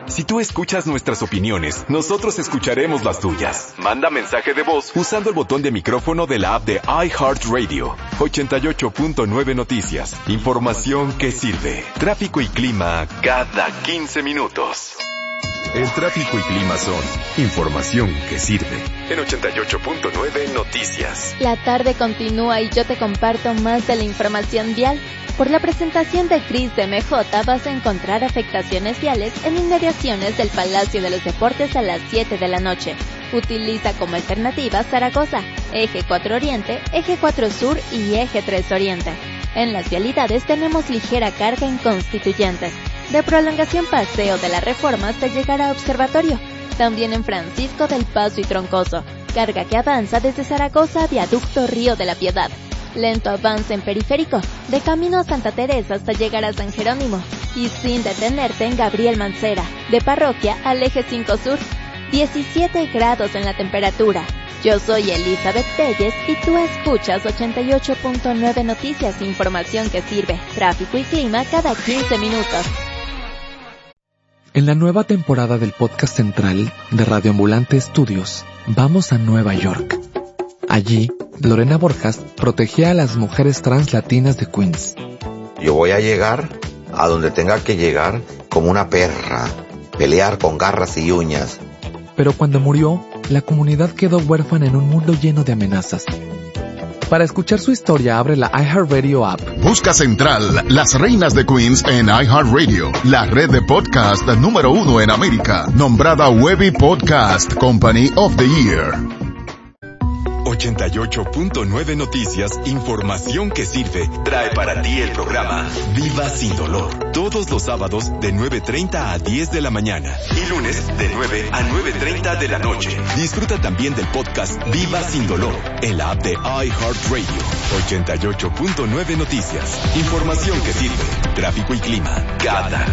Si tú escuchas nuestras opiniones, nosotros escucharemos las tuyas. Manda mensaje de voz usando el botón de micrófono de la app de iHeartRadio. 88.9 Noticias. Información que sirve. Tráfico y clima cada 15 minutos. El tráfico y clima son información que sirve. En 88.9 Noticias. La tarde continúa y yo te comparto más de la información vial. Por la presentación de Cris de MJ vas a encontrar afectaciones viales en inmediaciones del Palacio de los Deportes a las 7 de la noche. Utiliza como alternativa Zaragoza, Eje 4 Oriente, Eje 4 Sur y Eje 3 Oriente. En las vialidades tenemos ligera carga en Constituyentes. De prolongación Paseo de la Reforma hasta llegar a Observatorio. También en Francisco del Paso y Troncoso. Carga que avanza desde Zaragoza a Viaducto Río de la Piedad. Lento avance en Periférico, de camino a Santa Teresa hasta llegar a San Jerónimo. Y sin detenerte en Gabriel Mancera, de Parroquia al Eje 5 Sur. 17 grados en la temperatura. Yo soy Elizabeth Telles y tú escuchas 88.9 Noticias, información que sirve. Tráfico y clima cada 15 minutos. En la nueva temporada del podcast central de Radio Ambulante Studios, vamos a Nueva York. Allí, Lorena Borjas protegía a las mujeres trans latinas de Queens. Yo voy a llegar a donde tenga que llegar como una perra, pelear con garras y uñas. Pero cuando murió, la comunidad quedó huérfana en un mundo lleno de amenazas. Para escuchar su historia, abre la iHeartRadio app. Busca Central, las reinas de Queens en iHeartRadio, la red de podcast número 1 en América, nombrada Webby Podcast Company of the Year. 88.9 Noticias, información que sirve, trae para ti el programa Viva Sin Dolor. Todos los sábados de 9:30 a 10 de la mañana y lunes de 9 a 9:30 de la noche. Disfruta también del podcast Viva Sin Dolor en la app de iHeartRadio. 88.9 Noticias, información que sirve, tráfico y clima cada